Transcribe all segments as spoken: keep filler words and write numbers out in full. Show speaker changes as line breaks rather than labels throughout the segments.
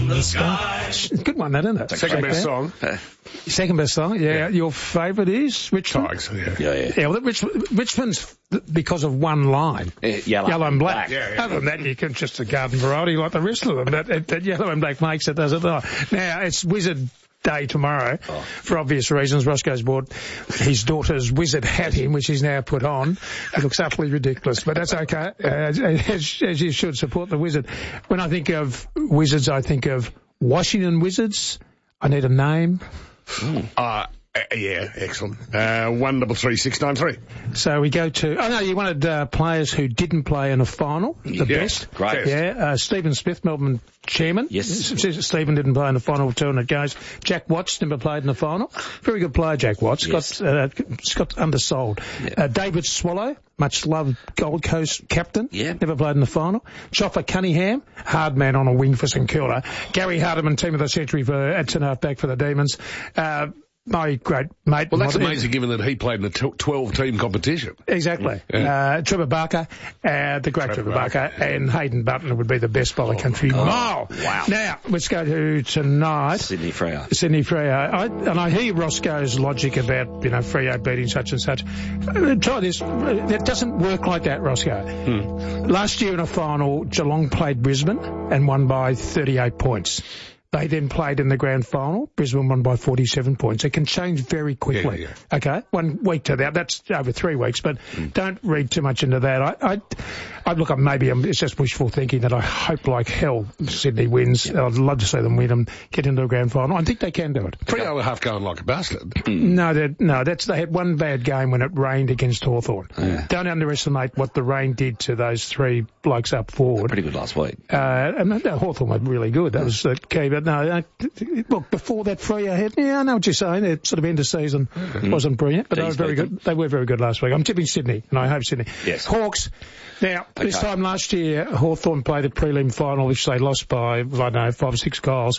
from the sky.
Good one, that, isn't it?
Second best song.
Second best song, yeah. yeah. Your favourite is Richmond?
Tigers, yeah.
Yeah, yeah.
Yeah, well, Rich, Richmond's because of one line.
Uh, yellow.
Yellow and black.
black.
Yeah, yeah.
Other than that, you can just a garden variety like the rest of them. That, that, that yellow and black makes it, does it not? Now, it's Wizard Day tomorrow, oh. for obvious reasons. Roscoe's bought his daughter's wizard hat in, which he's now put on. It looks utterly ridiculous, but that's okay, uh, as, as you should support the wizard. When I think of wizards, I think of Washington Wizards. I need a name.
Mm. Uh, yeah, excellent. Uh, one double three six nine three.
So we go to. Oh no, you wanted uh, players who didn't play in a final. The
yeah,
best,
great.
Yeah, uh, Stephen Smith, Melbourne chairman.
Yes,
Stephen didn't play in the final two, and it goes. Jack Watts never played in the final. Very good player, Jack Watts.
Yes.
Got uh, got undersold.
Yeah.
Uh, David Swallow, much loved Gold Coast captain.
Yeah.
Never played in the final. Joffa Cunningham, hard man on a wing for St Kilda. Gary Hardiman, team of the century for at centre half back for the Demons. Uh, My great mate.
Well, that's amazing given that he played in a twelve-team competition.
Exactly. Yeah. Uh, Trevor Barker, uh, the great Trevor, Trevor Barker, Barker, and Hayden Butler would be the best by the country
oh,
mile.
Wow.
Now, let's go to tonight.
Sydney Freo.
Sydney Freo. I, and I hear Roscoe's logic about, you know, Freo beating such and such. Uh, try this. It doesn't work like that, Roscoe. Hmm. Last year in a final, Geelong played Brisbane and won by thirty-eight points. They then played in the grand final. Brisbane won by forty-seven points. It can change very quickly.
Yeah, yeah.
Okay, one week to that. That's over three weeks, but mm. don't read too much into that. I, I, I look up. Maybe I'm, it's just wishful thinking that I hope like hell Sydney wins. Yeah. I'd love to see them win and get into the grand final. I think they can do it.
Freo are half going like a bastard.
No, no, that's they had one bad game when it rained against Hawthorn. Yeah. Don't underestimate what the rain did to those three blokes up forward.
Pretty good last week.
Uh, and no, Hawthorn was really good. That was the key. But no, uh, look, before that Freo had, yeah, I know what you're saying. It sort of end of season mm-hmm. wasn't brilliant, but These they were very good. They were very good last week. I'm tipping Sydney, and I hope Sydney.
Yes.
Hawks. Now,
okay.
this time last year, Hawthorn played a prelim final, which they lost by, I don't know, five or six goals.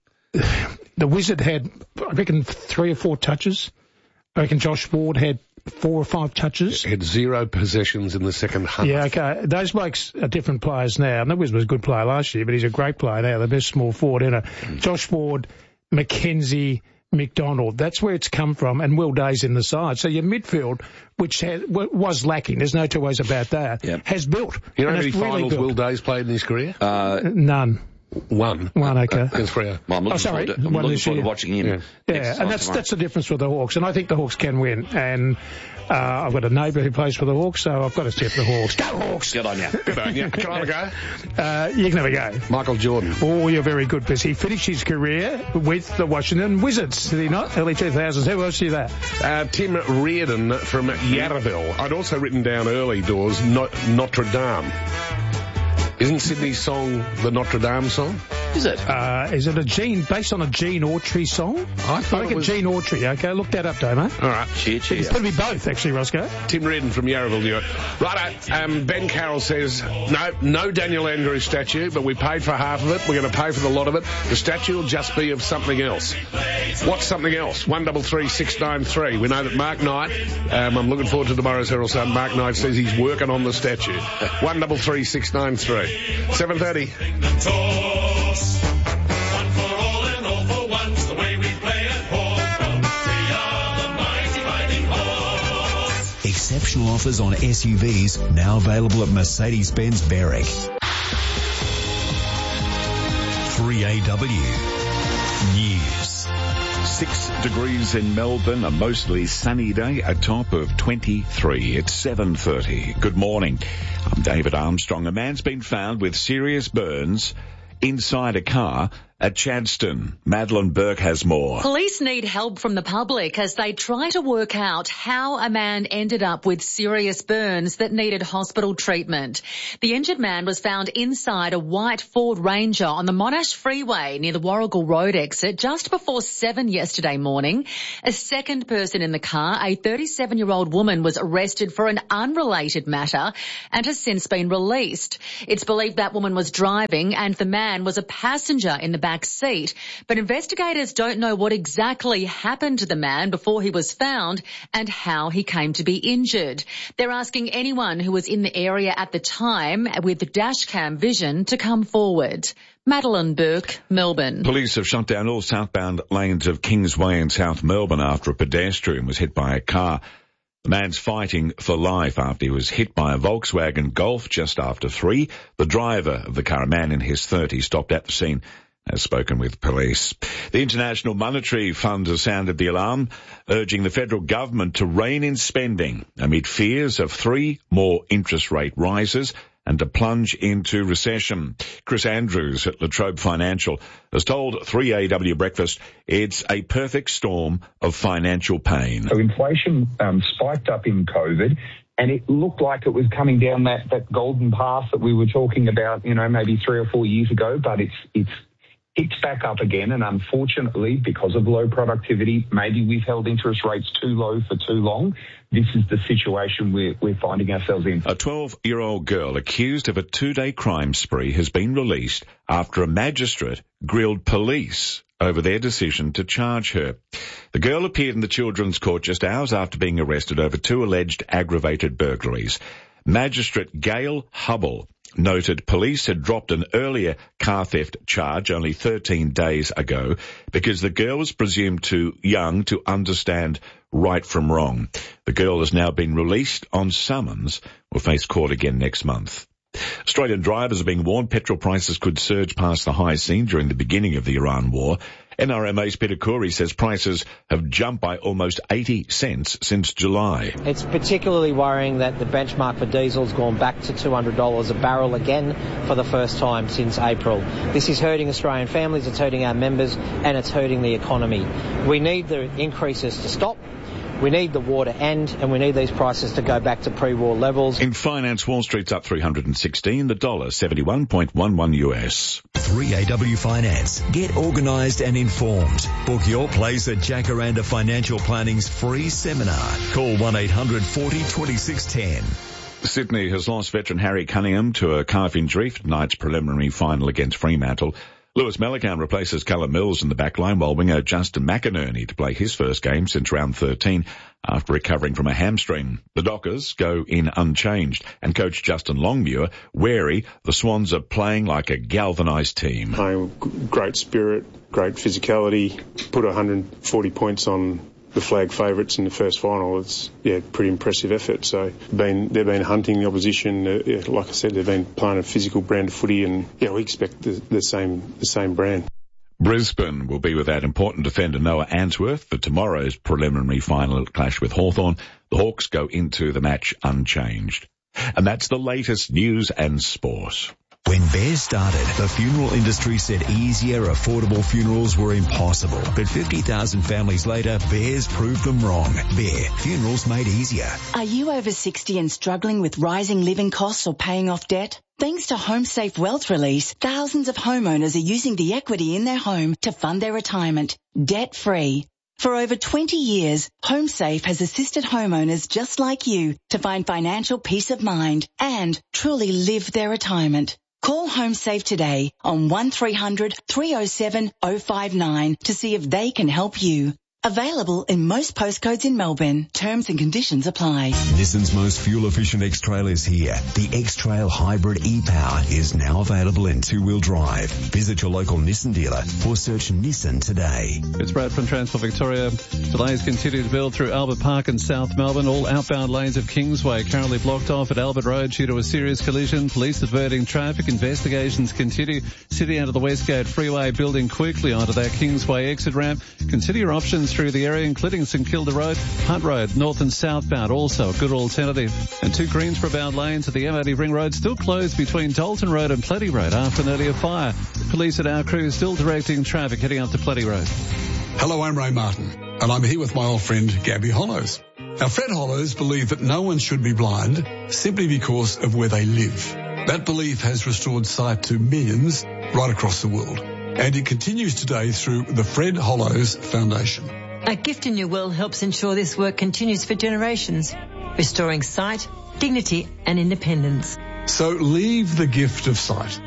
The Wizard had, I reckon, three or four touches. I reckon Josh Ward had four or five touches.
Had zero possessions in the second half.
Yeah, okay. Those blokes are different players now. And the Wizard was a good player last year, but he's a great player now, the best small forward in it. Mm. Josh Ward, McKenzie, McDonald, that's where it's come from, and Will Day's in the side. So your midfield, which has, was lacking, there's no two ways about that, yep. has built.
You know how many finals really Will Day's played in his career?
Uh, None.
One.
One, okay.
Against Freo.
Well, I'm looking
oh, sorry.
forward to, I'm looking forward to watching him.
Yeah, yeah and that's that's the difference with the Hawks. And I think the Hawks can win. And uh, I've got a neighbour who plays for the Hawks, so I've got to tip the Hawks. Go Hawks!
Good on you.
Good on you. Can I have a go?
Uh, you can have a go.
Michael Jordan.
Oh, you're very good, because he finished his career with the Washington Wizards, did he not? Early two thousands. Who else is that?
Uh, Tim Reardon from Yarraville. I'd also written down early doors, no- Notre Dame. Isn't Sydney's song the Notre Dame song?
Is it?
Uh, is it a Gene, based on a Gene Autry song?
I thought
I think
it was...
Gene Autry, okay? Look that up, Damo.
All right.
Cheer, cheer.
It's going to be both, actually, Roscoe.
Tim Reardon from Yarraville knew it. Righto, um, Ben Carroll says, no, no Daniel Andrews statue, but we paid for half of it. We're going to pay for the lot of it. The statue will just be of something else. What's something else? one double three six nine three. We know that Mark Knight, um, I'm looking forward to tomorrow's Herald Sun, Mark Knight says he's working on the statue. one double three six nine three. seven thirty.
Exceptional offers on S U Vs now available at Mercedes-Benz Berwick. three A W News.
Six degrees in Melbourne, a mostly sunny day, a top of twenty-three. It's seven thirty. Good morning. I'm David Armstrong. A man's been found with serious burns inside a car at Chadstone. Madeline Burke has more.
Police need help from the public as they try to work out how a man ended up with serious burns that needed hospital treatment. The injured man was found inside a white Ford Ranger on the Monash Freeway near the Warrigal Road exit just before seven yesterday morning. A second person in the car, a thirty-seven-year-old woman, was arrested for an unrelated matter and has since been released. It's believed that woman was driving and the man was a passenger in the back seat, but investigators don't know what exactly happened to the man before he was found and how he came to be injured. They're asking anyone who was in the area at the time with dash cam vision to come forward. Madeline Burke, Melbourne.
Police have shut down all southbound lanes of Kingsway in South Melbourne after a pedestrian was hit by a car. The man's fighting for life after he was hit by a Volkswagen Golf just after three. The driver of the car, a man in his thirties, stopped at the scene, has spoken with police. The International Monetary Fund has sounded the alarm, urging the federal government to rein in spending amid fears of three more interest rate rises and to plunge into recession. Chris Andrews at La Trobe Financial has told three A W Breakfast it's a perfect storm of financial pain.
So inflation um, spiked up in COVID, and it looked like it was coming down that, that golden path that we were talking about, you know, maybe three or four years ago, but it's it's it's back up again, and unfortunately, because of low productivity, maybe we've held interest rates too low for too long. This is the situation we're, we're finding ourselves in.
A twelve-year-old girl accused of a two-day crime spree has been released after a magistrate grilled police over their decision to charge her. The girl appeared in the Children's Court just hours after being arrested over two alleged aggravated burglaries. Magistrate Gail Hubble noted police had dropped an earlier car theft charge only thirteen days ago because the girl was presumed too young to understand right from wrong. The girl has now been released on summons, will face court again next month. Australian drivers are being warned petrol prices could surge past the highs seen during the beginning of the Iran war. N R M A's Peter Khoury says prices have jumped by almost eighty cents since July.
It's particularly worrying that the benchmark for diesel has gone back to two hundred dollars a barrel again for the first time since April. This is hurting Australian families, it's hurting our members, and it's hurting the economy. We need the increases to stop. We need the war to end, and we need these prices to go back to pre-war levels.
In finance, Wall Street's up three hundred sixteen, the dollar seventy-one point one one U S.
three A W Finance. Get organised and informed. Book your place at Jacaranda Financial Planning's free seminar. Call one eight hundred forty twenty-six ten.
Sydney has lost veteran Harry Cunningham to a calf injury for tonight's preliminary final against Fremantle. Lewis Mellencamp replaces Callum Mills in the back line, while winger Justin McInerney to play his first game since round thirteen after recovering from a hamstring. The Dockers go in unchanged, and coach Justin Longmuir wary the Swans are playing like a galvanised team.
Playing great spirit, great physicality, put one hundred forty points on the flag favourites in the first final. It's yeah, pretty impressive effort. So been they've been hunting the opposition. Uh, yeah, like I said, they've been playing a physical brand of footy, and yeah, we expect the, the same the same brand.
Brisbane will be without important defender Noah Answorth for tomorrow's preliminary final clash with Hawthorn. The Hawks go into the match unchanged. And that's the latest news and sport.
When Bears started, the funeral industry said easier, affordable funerals were impossible. But fifty thousand families later, Bears proved them wrong. Bear, funerals made easier.
Are you over sixty and struggling with rising living costs or paying off debt? Thanks to HomeSafe Wealth Release, thousands of homeowners are using the equity in their home to fund their retirement, debt-free. For over twenty years, HomeSafe has assisted homeowners just like you to find financial peace of mind and truly live their retirement. Call HomeSafe today on one three hundred three oh seven oh five nine to see if they can help you. Available in most postcodes in Melbourne. Terms and conditions apply.
Nissan's most fuel-efficient X-Trail is here. The X-Trail Hybrid E-Power is now available in two-wheel drive. Visit your local Nissan dealer or search Nissan today.
It's Brad from Transport Victoria. Delays continue to build through Albert Park and South Melbourne. All outbound lanes of Kingsway currently blocked off at Albert Road due to a serious collision. Police diverting traffic. Investigations continue. City out of the Westgate Freeway building quickly onto that Kingsway exit ramp. Consider your options through the area, including St Kilda Road, Hunt Road, north and southbound, also a good alternative. And two Greensboro-bound lanes at the M eighty Ring Road still closed between Dalton Road and Plenty Road after an earlier fire. Police at our crew still directing traffic heading up to Plenty Road.
Hello, I'm Ray Martin, and I'm here with my old friend Gabby Hollows. Now, Fred Hollows believed that no one should be blind simply because of where they live. That belief has restored sight to millions right across the world, and it continues today through the Fred Hollows Foundation.
A Gift in Your Will helps ensure this work continues for generations, restoring sight, dignity and independence.
So leave the gift of sight